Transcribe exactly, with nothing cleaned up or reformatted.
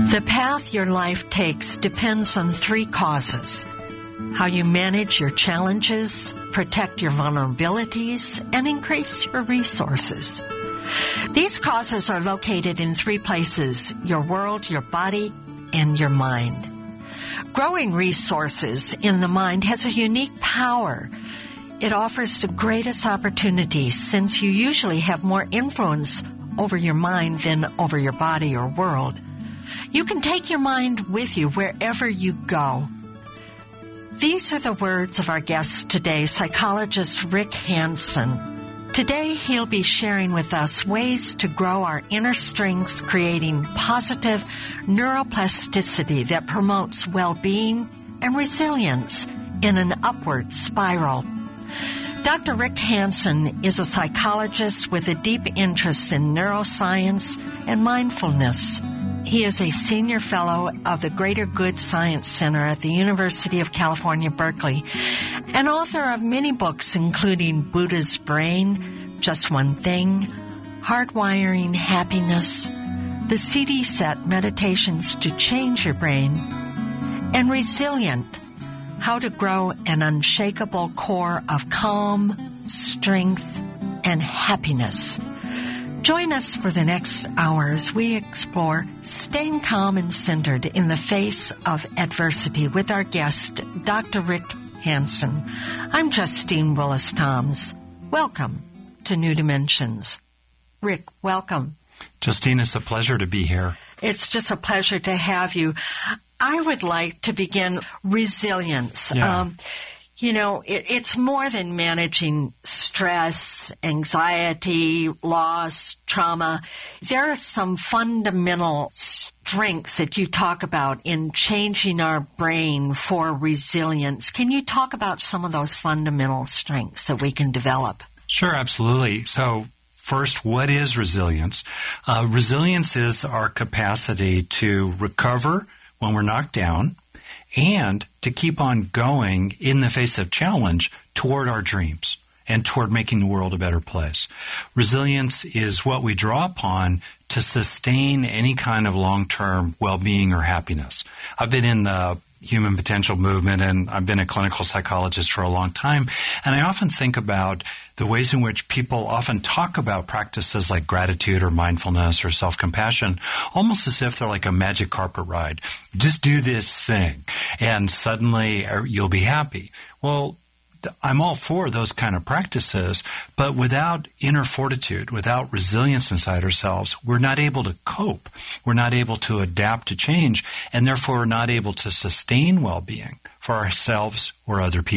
The path your life takes depends on three causes: how you manage your challenges, protect your vulnerabilities, and increase your resources. These causes are located in three places: your world, your body, and your mind. Growing resources in the mind has a unique power. It offers the greatest opportunities since you usually have more influence over your mind than over your body or world. You can take your mind with you wherever you go. These are the words of our guest today, psychologist Rick Hanson. Today, he'll be sharing with us ways to grow our inner strengths, creating positive neuroplasticity that promotes well-being and resilience in an upward spiral. Doctor Rick Hanson is a psychologist with a deep interest in neuroscience and mindfulness. He is a senior fellow of the Greater Good Science Center at the University of California, Berkeley, and author of many books including Buddha's Brain, Just One Thing, Hardwiring Happiness, the C D Set Meditations to Change Your Brain, and Resilient, How to Grow an Unshakable Core of Calm, Strength, and Happiness. Join us for the next hour as we explore staying calm and centered in the face of adversity with our guest, Doctor Rick Hanson. I'm Justine Willis-Toms. Welcome to New Dimensions. Rick, welcome. Justine, it's a pleasure to be here. It's just a pleasure to have you. I would like to begin resilience. Yeah. Um, You know, it, it's more than managing stress, anxiety, loss, trauma. There are some fundamental strengths that you talk about in changing our brain for resilience. Can you talk about some of those fundamental strengths that we can develop? Sure, absolutely. So first, what is resilience? Uh, resilience is our capacity to recover when we're knocked down, and to keep on going in the face of challenge toward our dreams and toward making the world a better place. Resilience is what we draw upon to sustain any kind of long-term well-being or happiness. I've been in the human potential movement, and I've been a clinical psychologist for a long time, and I often think about the ways in which people often talk about practices like gratitude or mindfulness or self-compassion almost as if they're like a magic carpet ride. Just do this thing, and suddenly you'll be happy. Well, I'm all for those kind of practices, but without inner fortitude, without resilience inside ourselves, we're not able to cope. We're not able to adapt to change, and therefore we're not able to sustain well-being for ourselves or other people.